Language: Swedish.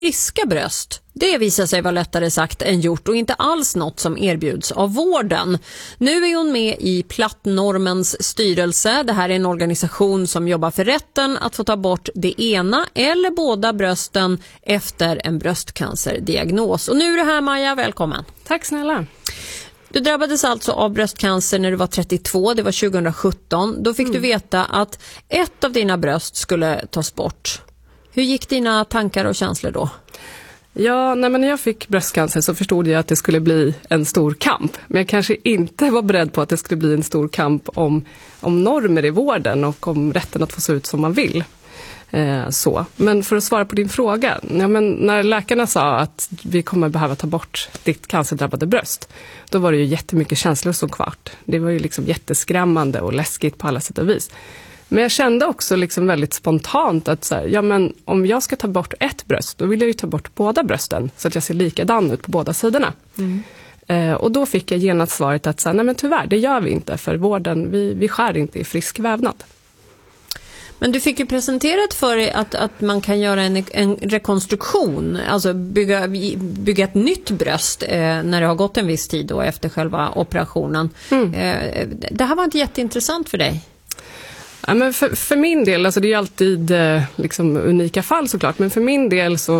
friska bröst, det visar sig vara lättare sagt än gjort och inte alls något som erbjuds av vården. Nu är hon med i Plattnormens styrelse. Det här är en organisation som jobbar för rätten att få ta bort det ena eller båda brösten efter en bröstcancerdiagnos. Och nu är det här, Maja, välkommen. Tack snälla. Du drabbades alltså av bröstcancer när du var 32, det var 2017. Då fick du veta att ett av dina bröst skulle tas bort. Hur gick dina tankar och känslor då? Ja, när jag fick bröstcancer så förstod jag att det skulle bli en stor kamp. Men jag kanske inte var beredd på att det skulle bli en stor kamp om normer i vården och om rätten att få se ut som man vill. Men för att svara på din fråga, när läkarna sa att vi kommer behöva ta bort ditt cancerdrabbade bröst, då var det ju jättemycket känslor som kvart. Det var ju liksom jätteskrämmande och läskigt på alla sätt och vis. Men jag kände också liksom väldigt spontant att om jag ska ta bort ett bröst, då vill jag ju ta bort båda brösten så att jag ser likadan ut på båda sidorna. Och då fick jag genast svaret att tyvärr, det gör vi inte för vården, vi skär inte i frisk vävnad. Men du fick ju presenterat för dig att man kan göra en rekonstruktion, alltså bygga ett nytt bröst när det har gått en viss tid då efter själva operationen. Det här var inte jätteintressant för dig? Ja, men för min del, alltså det är ju alltid unika fall såklart, men för min del så